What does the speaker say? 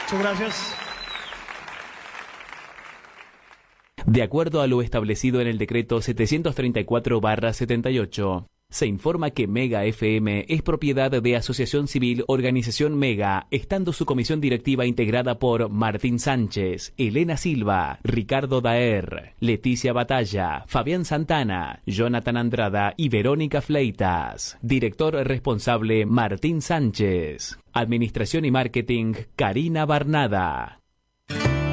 Muchas gracias. De acuerdo a lo establecido en el decreto 734/78, se informa que Mega FM es propiedad de Asociación Civil Organización Mega, estando su comisión directiva integrada por Martín Sánchez, Elena Silva, Ricardo Daer, Leticia Batalla, Fabián Santana, Jonathan Andrada y Verónica Fleitas. Director responsable Martín Sánchez. Administración y Marketing Karina Barnada.